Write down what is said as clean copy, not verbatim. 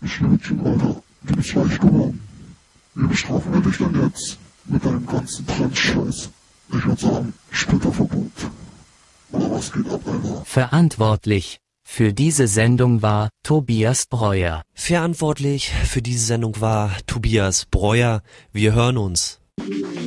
Mädchen, Alter, du bist leicht geworden. Wie bestrafen wir dich denn jetzt? Mit deinem ganzen Trans-Scheiß. Ich würde sagen, Splitterverbot. Oder was geht ab, Alter? Verantwortlich für diese Sendung war Tobias Breuer. Verantwortlich für diese Sendung war Tobias Breuer. Wir hören uns.